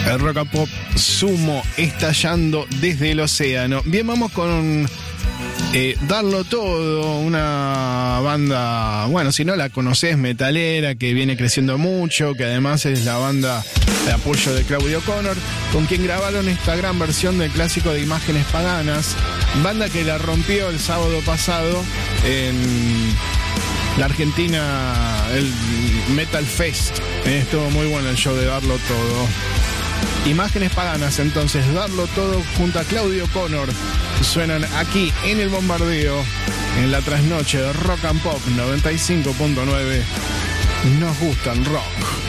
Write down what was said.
El rock and pop sumo estallando desde el océano. Bien, vamos con Darlo Todo, una banda, bueno, si no la conocés, metalera, que viene creciendo mucho, que además es la banda de apoyo de Claudio Connor, con quien grabaron esta gran versión del clásico de Imágenes Paganas, banda que la rompió el sábado pasado en la Argentina, el Metal Fest. Estuvo muy bueno el show de Darlo Todo. Imágenes Paganas, entonces, Darlo Todo junto a Claudio Connor. Suenan aquí en El Bombardeo, en la trasnoche de Rock and Pop 95.9. Nos gusta el rock.